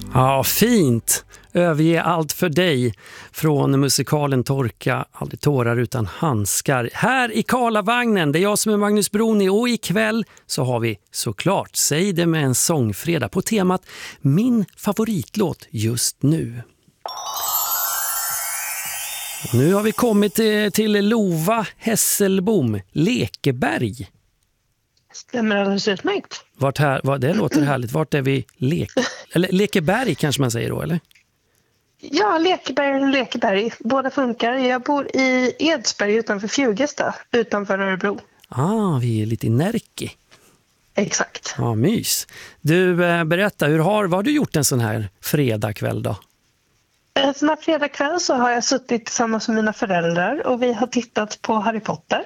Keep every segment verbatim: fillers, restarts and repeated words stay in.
Ja, fint. Överge allt för dig från musikalen Torka, aldrig tårar utan handskar. Här i Karlavagnen, det är jag som är Magnus Broni och ikväll så har vi såklart Säg det med en sångfredag på temat Min favoritlåt just nu. Och nu har vi kommit till, till Lova Hesselbom, Lekeberg. Stämmer alldeles utmärkt. Vart här, vad, det låter härligt. Vart är vi? Lek, eller Lekeberg kanske man säger då, eller? Ja, Lekeberg och Lekeberg. Båda funkar. Jag bor i Edsberg utanför Fjugesta, utanför Örebro. Ah, vi är lite i Närke. Exakt. Ja, mys. Du, berätta, hur har, vad har du gjort en sån här fredagkväll då? En sån här fredagkväll så har jag suttit tillsammans med mina föräldrar och vi har tittat på Harry Potter.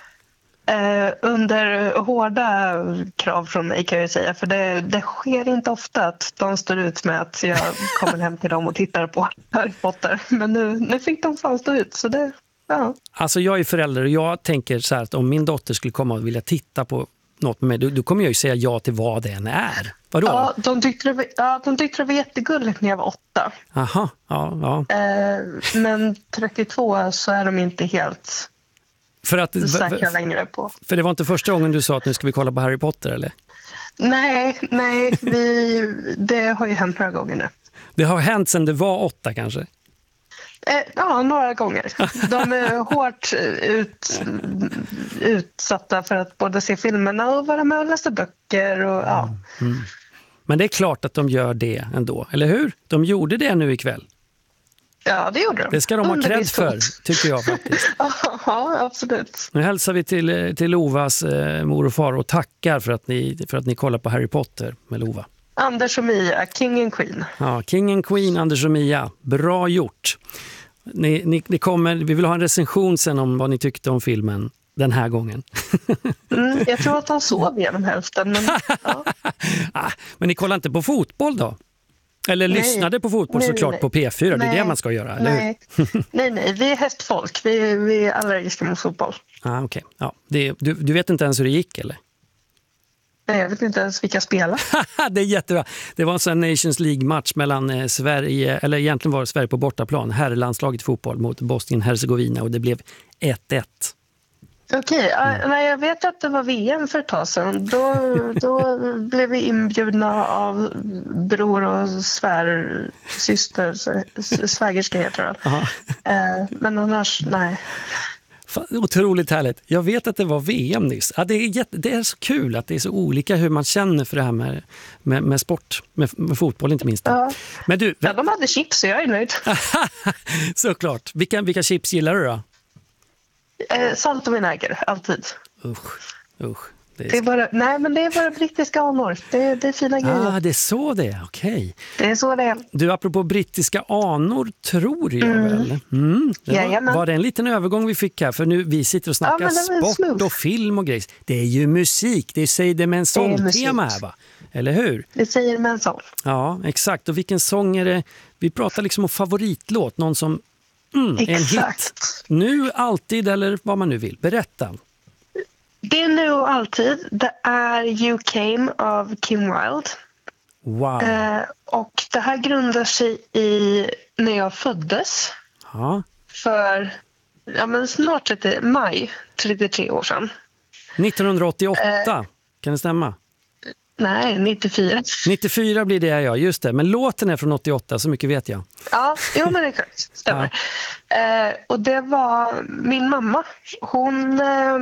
Eh, under hårda krav från mig kan jag säga, för det, det sker inte ofta att de står ut med att jag kommer hem till dem och tittar på Harry Potter. Men nu, nu fick de fan stå ut, så det, ja. Alltså jag är förälder och jag tänker så här att om min dotter skulle komma och vilja titta på något med mig, då, då kommer jag ju säga ja till vad det än är. Vadå? Ja, de tyckte det var, ja, de tyckte det var jättegulligt när jag var åtta. Aha, ja, ja. Eh, men trettiotvå så är de inte helt... För att, säkra längre på. För det var inte första gången du sa att nu ska vi kolla på Harry Potter, eller? Nej, nej vi, det har ju hänt några gånger nu. Det har hänt sedan du var åtta kanske? Eh, ja, några gånger. De är hårt ut, utsatta för att både se filmerna och vara med och läsa böcker. Och, ja. Mm. Men det är klart att de gör det ändå, eller hur? De gjorde det nu ikväll. Ja, det gjorde de. Det ska de ha cred för, tycker jag faktiskt. Ja, absolut. Nu hälsar vi till, till Lovas eh, mor och far och tackar för att, ni, för att ni kollar på Harry Potter med Lova. Anders och Mia, King and Queen. Ja, King and Queen, Anders och Mia. Bra gjort. Ni, ni, ni kommer, vi vill ha en recension sen om vad ni tyckte om filmen den här gången. Mm, jag tror att han sov genom hälften. Men, ja. ah, men ni kollar inte på fotboll då? Eller nej. Lyssnade på fotboll nej, såklart nej. På P fyra, nej. Det är det man ska göra, eller nej. hur? nej, nej, vi är hästfolk, vi, vi är allergiska mot fotboll. Ah, okay. Ja, det, du, du vet inte ens hur det gick, eller? Nej, jag vet inte ens vilka spelar. Det är jättebra. Det var en sån Nations League-match mellan eh, Sverige, eller egentligen var det Sverige på bortaplan, herrlandslaget fotboll mot Bosnien-Hercegovina och det blev ett ett. Okej, okay, mm. Nej, jag vet att det var V M för ett tag sedan. Då, då blev vi inbjudna av bror och svär, syster, svägerska heter det. Eh, men annars, nej. Otroligt härligt. Jag vet att det var V M nyss. Ja, det, är jätte, det är så kul att det är så olika hur man känner för det här med, med, med sport, med, med fotboll inte minst. Ja. Men du, ja, de hade chips så jag är nöjd. Såklart. Vilka, vilka chips gillar du då? Eh, salt och vinäger, alltid. Usch, usch. Det är, det är bara, nej, men det är bara brittiska anor. Det, det är fina grejer. Ah, det är så det är, okej. Okay. Det är så det är. Du, apropå brittiska anor, tror jag mm. väl? Mm. Var, var det en liten övergång vi fick här? För nu vi sitter och snackar ja, sport smooth. Och film och grejer. Det är ju musik, det säger det med en sångtema här, va? Eller hur? Det säger med en sång. Ja, exakt. Och vilken sång är det? Vi pratar liksom om favoritlåt, någon som mm, är en hit. Nu, alltid eller vad man nu vill. Berätta. Det är nu och alltid. Det är You Came av Kim Wilde. Wow. Eh, och det här grundar sig i när jag föddes. Ja. För ja, men snart trettio, maj, trettiotre år sedan. nittonhundraåttioåtta, eh, kan det stämma? Nej, nittiofyra. nittiofyra blir det, ja, just det. Men låten är från åttioåtta, så mycket vet jag. Ja, jo, men det är korrekt. Stämmer. Ja. Eh, och det var min mamma. Hon... Eh,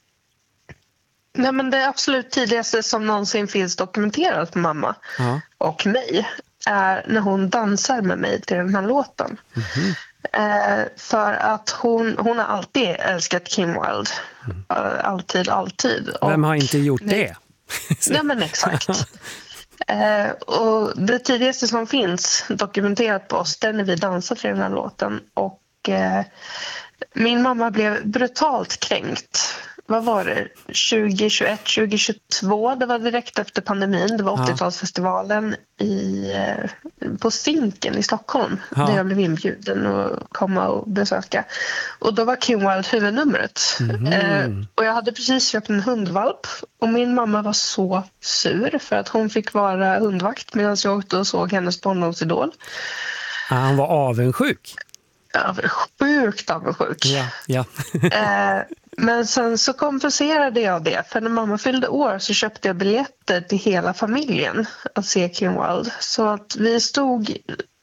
nej, men det absolut tidigaste som någonsin finns dokumenterat på mamma ja. Och mig är när hon dansar med mig till den här låten. Mm-hmm. Eh, för att hon, hon har alltid älskat Kim Wilde. Mm. Uh, alltid, alltid. Vem har inte gjort det? det? Nej, men exakt. eh, och det tidigaste som finns dokumenterat på oss, det är när vi dansar till den här låten. Och eh, min mamma blev brutalt kränkt vad var det, tjugo tjugoett tjugo tjugotvå, det var direkt efter pandemin, det var Ja. åttiotalsfestivalen i, eh, på Zinken i Stockholm, Ja. där jag blev inbjuden att komma och besöka. Och då var Kim Wilde huvudnumret. Mhm. Eh, och jag hade precis köpt en hundvalp och min mamma var så sur för att hon fick vara hundvakt medan jag åkte och såg hennes barndomsidol. Ah, han var avundsjuk. Jag var sjukt avundsjuk. Ja, ja. eh, men sen så kompenserade jag det. För när mamma fyllde år så köpte jag biljetter till hela familjen att se Kim Wilde. Så att vi stod